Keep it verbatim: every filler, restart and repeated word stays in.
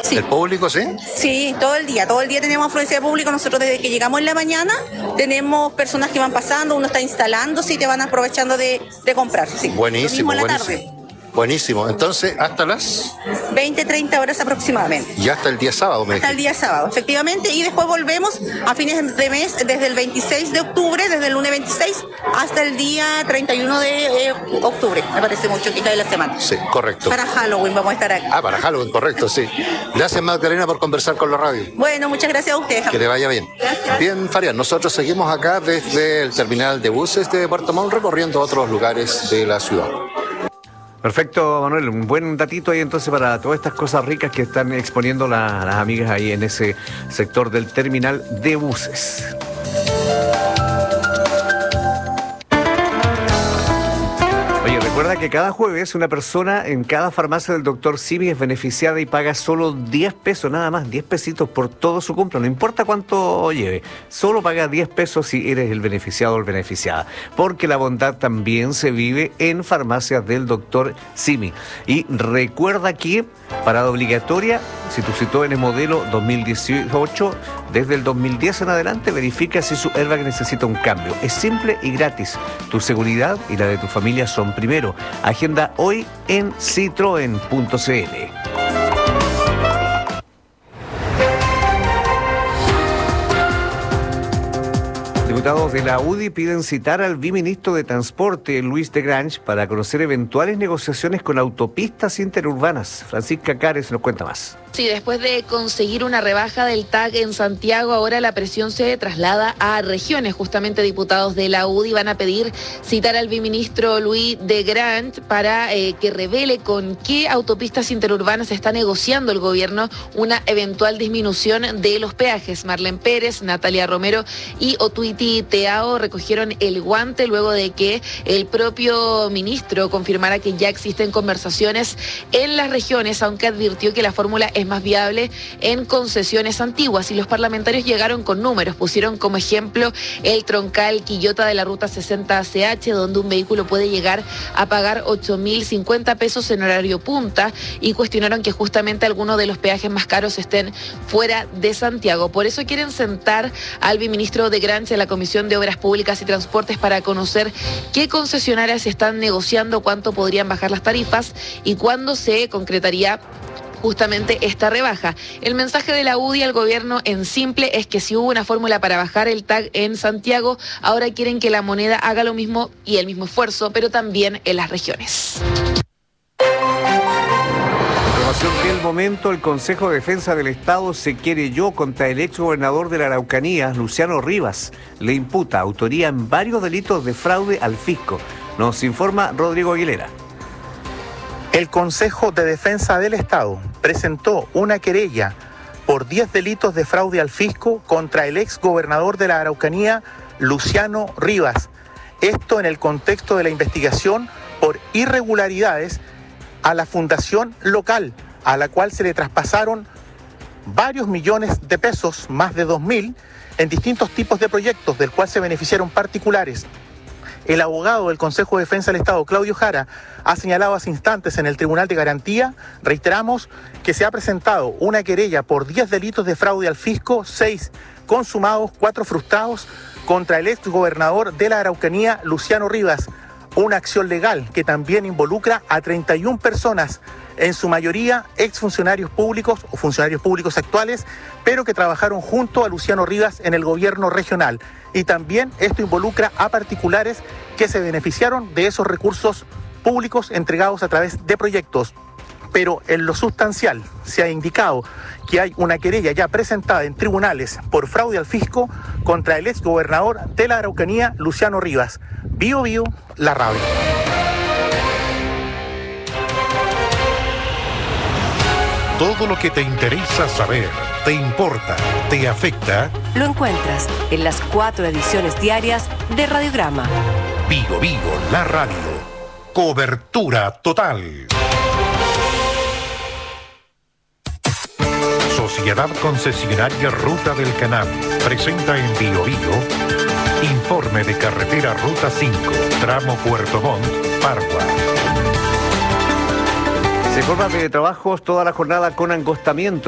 Sí. ¿El público, sí? Sí, todo el día, todo el día tenemos afluencia de público. Nosotros desde que llegamos en la mañana tenemos personas que van pasando, uno está instalándose y te van aprovechando de, de comprar. Sí. Buenísimo, Lo mismo en la buenísimo. tarde. Buenísimo. Entonces, hasta las... veinte, treinta horas aproximadamente. Y hasta el día sábado, me Hasta el dijiste. día sábado, efectivamente. Y después volvemos a fines de mes, desde el veintiséis de octubre, desde el lunes veintiséis hasta el día treinta y uno de eh, octubre. Me parece mucho que cae la semana. Sí, correcto. Para Halloween vamos a estar aquí. Ah, para Halloween, correcto, sí. Gracias, Magdalena, por conversar con la radio. Bueno, muchas gracias a ustedes. Que te vaya bien. Gracias. Bien, Farian, nosotros seguimos acá desde el terminal de buses de Puerto Montt, recorriendo otros lugares de la ciudad. Perfecto, Manuel, un buen datito ahí entonces para todas estas cosas ricas que están exponiendo la- las amigas ahí en ese sector del terminal de buses. Oye, recuerda que cada jueves una persona en cada farmacia del doctor Simi es beneficiada y paga solo diez pesos, nada más, diez pesitos por todo su compra, no importa cuánto lleve, solo paga diez pesos si eres el beneficiado o el beneficiada, porque la bondad también se vive en farmacias del doctor Simi. Y recuerda que parada obligatoria, si tu Citroën es modelo dos mil dieciocho, desde el dos mil diez en adelante, verifica si su airbag necesita un cambio. Es simple y gratis. Tu seguridad y la de tu familia son primero. Agenda hoy en citroen punto c l. Diputados de la U D I piden citar al viceministro de Transporte, Luis de Grange, para conocer eventuales negociaciones con autopistas interurbanas. Francisca Cares nos cuenta más. Sí, después de conseguir una rebaja del T A G en Santiago, ahora la presión se traslada a regiones. Justamente diputados de la U D I van a pedir citar al viceministro Luis de Grant para eh, que revele con qué autopistas interurbanas está negociando el gobierno una eventual disminución de los peajes. Marlene Pérez, Natalia Romero y Otuiti Teao recogieron el guante luego de que el propio ministro confirmara que ya existen conversaciones en las regiones, aunque advirtió que la fórmula es más viable en concesiones antiguas. Y los parlamentarios llegaron con números, pusieron como ejemplo el troncal Quillota de la ruta sesenta C H, donde un vehículo puede llegar a pagar ocho mil cincuenta pesos en horario punta, y cuestionaron que justamente algunos de los peajes más caros estén fuera de Santiago. Por eso quieren sentar al viceministro de Grange a la Comisión de Obras Públicas y Transportes para conocer qué concesionarias están negociando, cuánto podrían bajar las tarifas y cuándo se concretaría justamente esta rebaja. El mensaje de la U D I al gobierno en simple es que si hubo una fórmula para bajar el T A G en Santiago, ahora quieren que la moneda haga lo mismo y el mismo esfuerzo, pero también en las regiones. Información del momento: el Consejo de Defensa del Estado se querelló contra el exgobernador de la Araucanía, Luciano Rivas. Le imputa autoría en varios delitos de fraude al fisco. Nos informa Rodrigo Aguilera. El Consejo de Defensa del Estado presentó una querella por diez delitos de fraude al fisco contra el ex gobernador de la Araucanía, Luciano Rivas. Esto en el contexto de la investigación por irregularidades a la fundación local, a la cual se le traspasaron varios millones de pesos, más de dos mil, en distintos tipos de proyectos, del cual se beneficiaron particulares. El abogado del Consejo de Defensa del Estado, Claudio Jara, ha señalado hace instantes en el Tribunal de Garantía, reiteramos, que se ha presentado una querella por diez delitos de fraude al fisco, seis consumados, cuatro frustrados, contra el ex gobernador de la Araucanía, Luciano Rivas. Una acción legal que también involucra a treinta y una personas, en su mayoría exfuncionarios públicos o funcionarios públicos actuales, pero que trabajaron junto a Luciano Rivas en el gobierno regional. Y también esto involucra a particulares que se beneficiaron de esos recursos públicos entregados a través de proyectos. Pero en lo sustancial se ha indicado que hay una querella ya presentada en tribunales por fraude al fisco contra el ex gobernador de la Araucanía, Luciano Rivas. Bio Bio, la radio. Todo lo que te interesa saber, te importa, te afecta, lo encuentras en las cuatro ediciones diarias de Radiograma. Vigo Vigo, la radio. Cobertura total. Sociedad Concesionaria Ruta del Canal presenta en Vigo Vigo informe de carretera Ruta cinco, tramo Puerto Montt, Pargua. Se forma de trabajos toda la jornada con angostamiento.